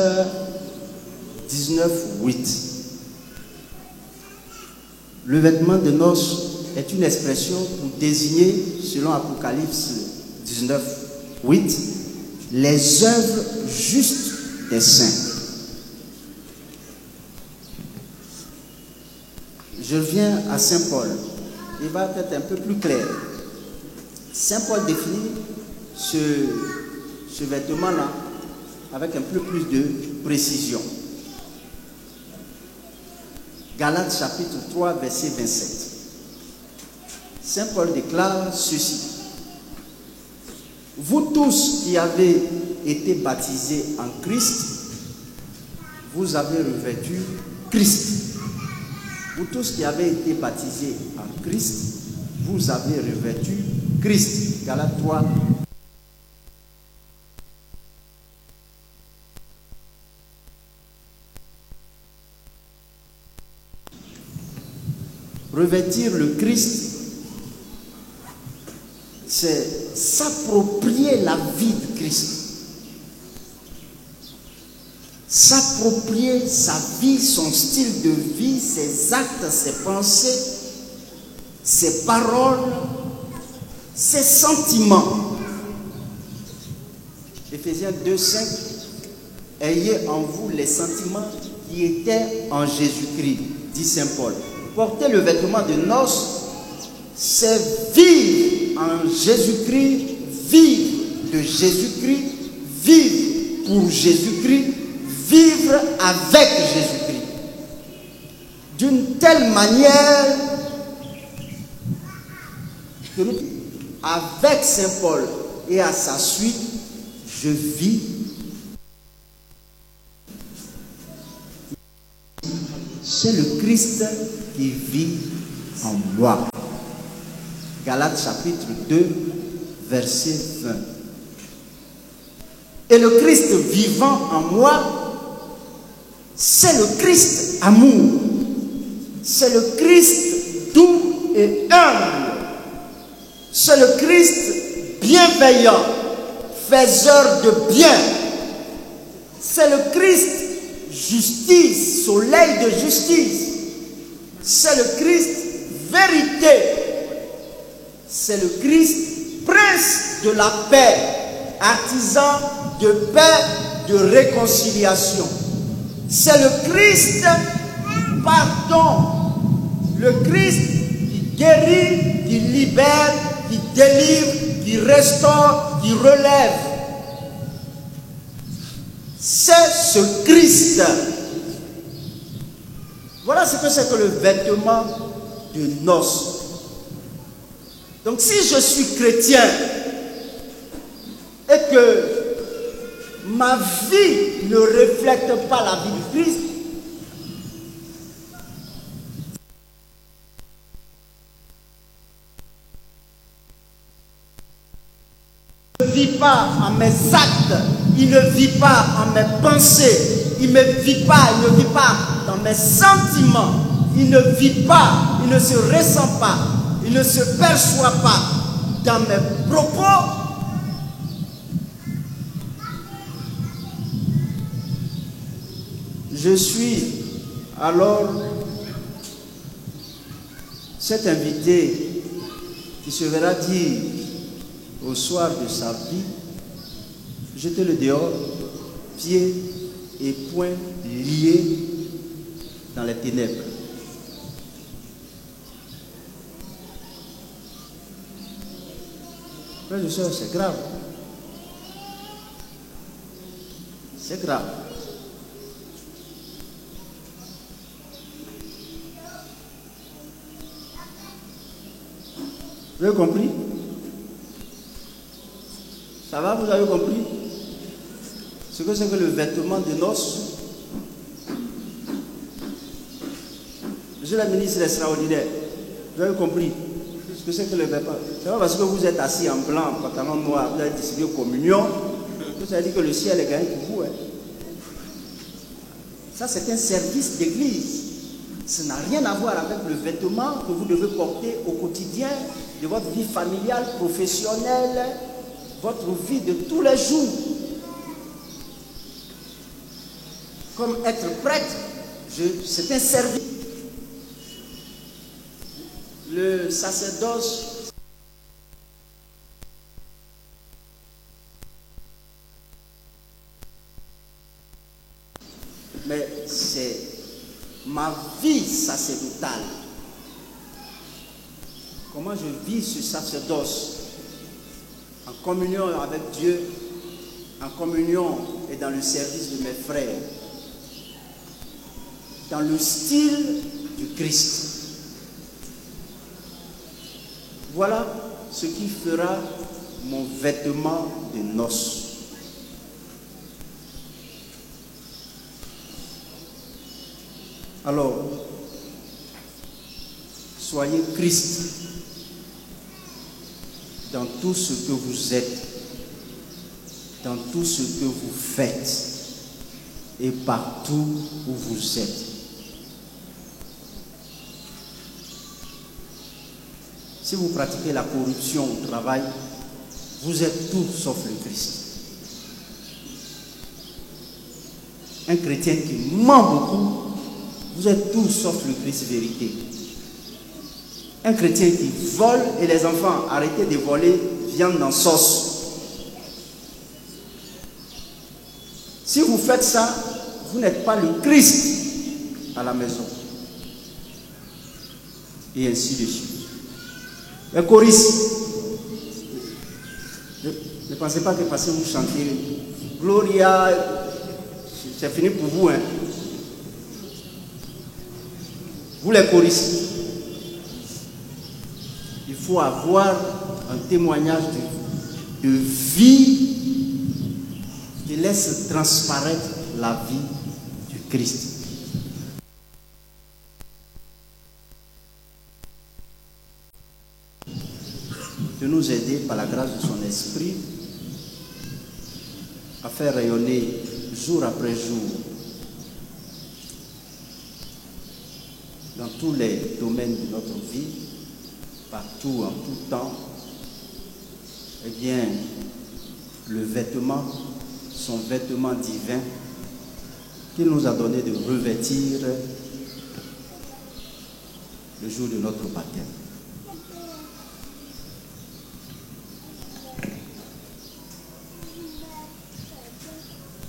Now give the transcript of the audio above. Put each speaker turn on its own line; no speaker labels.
19:8. Le vêtement de noces est une expression pour désigner, selon Apocalypse 19:8, les œuvres justes des saints. Je viens à Saint Paul. Il va être un peu plus clair. Saint Paul définit ce vêtement-là avec un peu plus de précision. Galates chapitre 3, verset 27. Saint Paul déclare ceci. Vous tous qui avez été baptisés en Christ, vous avez revêtu Christ. Vous tous qui avez été baptisés en Christ, vous avez revêtu Christ. Galates 3. Revêtir le Christ, c'est s'approprier la vie de Christ. S'approprier sa vie, son style de vie, ses actes, ses pensées, ses paroles, ses sentiments. Éphésiens 2:5, ayez en vous les sentiments qui étaient en Jésus-Christ, dit Saint Paul. Porter le vêtement de noces, c'est vivre en Jésus-Christ, vivre de Jésus-Christ, vivre pour Jésus-Christ, vivre avec Jésus-Christ. D'une telle manière que nous, avec Saint Paul et à sa suite, je vis. C'est le Christ qui vit en moi. Galates chapitre 2, verset 20. Et le Christ vivant en moi, c'est le Christ amour. C'est le Christ doux et humble. C'est le Christ bienveillant, faiseur de bien. C'est le Christ justice, soleil de justice. C'est le Christ vérité. C'est le Christ prince de la paix, artisan de paix, de réconciliation. C'est le Christ pardon. Le Christ qui guérit, qui libère, qui délivre, qui restaure, qui relève. C'est ce Christ. Voilà ce que c'est que le vêtement de noces. Donc si je suis chrétien et que ma vie ne reflète pas la vie du Christ, il ne vit pas en mes actes, il ne vit pas en mes pensées, il ne vit pas dans mes sentiments, il ne vit pas, il ne se ressent pas, il ne se perçoit pas dans mes propos. Je suis alors cet invité qui se verra dire au soir de sa vie, jetez-le dehors, pieds et poings liés dans les ténèbres. Frères et sœurs, c'est grave. C'est grave. Vous avez compris? Ça va, vous avez compris? Ce que c'est que le vêtement de noces. Monsieur le ministre extraordinaire, vous avez compris ce que c'est que le vêtement? C'est pas parce que vous êtes assis en blanc, en pantalon noir, vous avez distribué communion, que ça veut dire que le ciel est gagné pour vous. Hein? Ça, c'est un service d'église. Ça n'a rien à voir avec le vêtement que vous devez porter au quotidien de votre vie familiale, professionnelle, votre vie de tous les jours. comme être prêtre, c'est un service. Le sacerdoce, mais c'est ma vie sacerdotale. Comment je vis ce sacerdoce en communion avec Dieu, en communion et dans le service de mes frères, dans le style du Christ. Voilà ce qui fera mon vêtement de noces. Alors, soyez Christ dans tout ce que vous êtes, dans tout ce que vous faites et partout où vous êtes. Si vous pratiquez la corruption au travail, vous êtes tout sauf le Christ. Un chrétien qui ment beaucoup, vous êtes tout sauf le Christ vérité. Un chrétien qui vole, et les enfants, arrêtez de voler viande en sauce. Si vous faites ça, vous n'êtes pas le Christ à la maison. Et ainsi de suite. Les choristes, ne pensez pas que parce que vous chantez Gloria, c'est fini pour vous, hein. Vous les choristes, il faut avoir un témoignage de vie qui laisse transparaître la vie du Christ. De nous aider par la grâce de son esprit à faire rayonner jour après jour dans tous les domaines de notre vie, partout, en tout temps, eh bien, le vêtement, son vêtement divin qu'il nous a donné de revêtir le jour de notre baptême.